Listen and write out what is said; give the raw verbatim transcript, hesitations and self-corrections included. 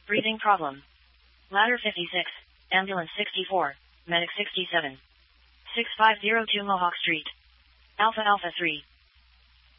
Breathing problem. Ladder fifty-six, Ambulance sixty-four, Medic sixty-seven. six five zero two Mohawk Street. Alpha Alpha three.